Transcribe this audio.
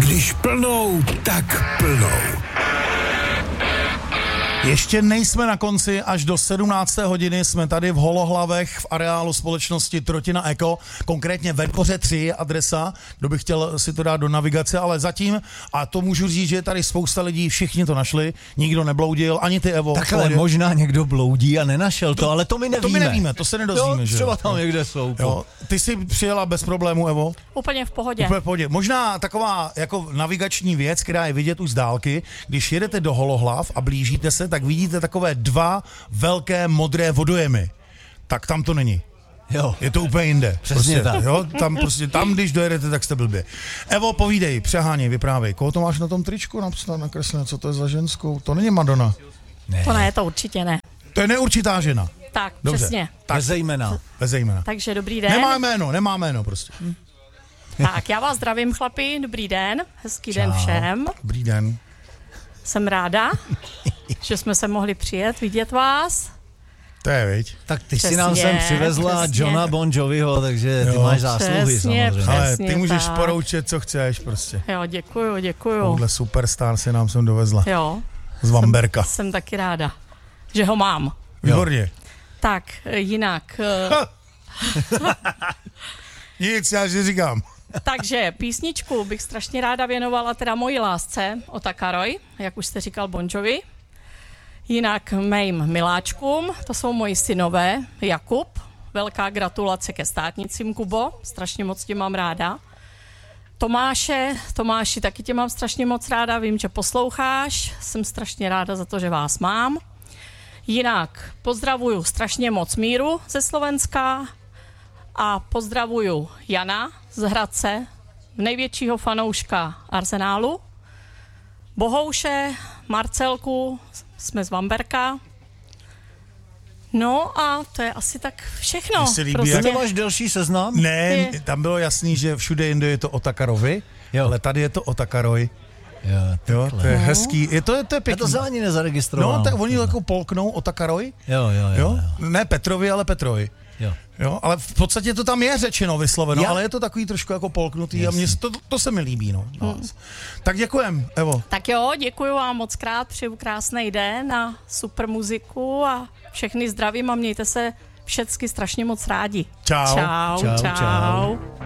Když plnou, tak plnou. Ještě nejsme na konci, až do 17. hodiny jsme tady v Holohlavech v areálu společnosti Trotina Eko, konkrétně ve Dvoře 3 je adresa, kdo by chtěl si to dát do navigace, ale zatím, a to můžu říct, že je tady spousta lidí, všichni to našli, nikdo nebloudil, ani ty, Evo. Takhle možná někdo bloudí a nenašel to, ale to my nevíme. To my nevíme, to se nedozvíme, že třeba tam někde jsou. Jo. Ty jsi přijela bez problému, Evo? Úplně v pohodě. Úplně v pohodě. Možná taková jako navigační věc, která je vidět už z dálky, když jedete do Holohlav a blížíte se, tak vidíte takové dva velké modré vodojemy. Tak tam to není. Jo. Je to úplně jinde. Přesně tak. Jo? Tam, když dojedete, tak jste blbě. Evo, povídej, přeháněj, vyprávej. Koho to máš na tom tričku napsat, nakreslené? Co to je za ženskou? To není Madonna. Ne. To ne, to určitě ne. To je neurčitá žena. Tak, Dobře. přesně. Bez jména. Takže dobrý den. Nemá jméno prostě. Tak, já vás zdravím, chlapi, dobrý den, hezký den všem. Dobrý den. Jsem ráda, že jsme se mohli přijet, vidět vás. To je, viď? Tak ty si nám sem přivezla Johna Bon Joviho, takže ty máš zásluhy přesně, samozřejmě. Ale ty můžeš tak. poroučet, co chceš prostě. Jo, děkuju. Tohle superstar si nám sem dovezla. Jo. Z Vamberka. Jsem taky ráda, že ho mám. Výborně. Tak, jinak. Nic, já si říkám. Takže písničku bych strašně ráda věnovala teda mojí lásce Otaka Roy, jak už jste říkal Bon Jovi. Jinak mým miláčkům, to jsou moji synové, Jakub, velká gratulace ke státnicím, Kubo, strašně moc tě mám ráda. Tomáši, taky tě mám strašně moc ráda, vím, že posloucháš, jsem strašně ráda za to, že vás mám. Jinak pozdravuju strašně moc Míru ze Slovenska a pozdravuju Jana z Hradce, největšího fanouška Arsenálu, Bohouše, Marcelku, jsme z Vamberka. No a to je asi tak všechno. Ty nemáš delší seznam? Ne, tam bylo jasný, že všude jinde je to Otaka Roy, ale tady je to Otaka Roy. Jo, to je hezký. Je to pěkný. Já to se ani nezaregistroval. No, tak oni jako polknou Otaka Roy. Jo. Ne Petrovi, ale Petrovi. Jo, ale v podstatě to tam je řečeno, vysloveno, ale je to takový trošku jako polknutý a mně to se mi líbí, no. Tak děkujem, Evo. Tak jo, děkuju vám moc krát, přeju krásný den a super muziku a všechny zdravím a mějte se všecky strašně moc rádi. Čau. Čau.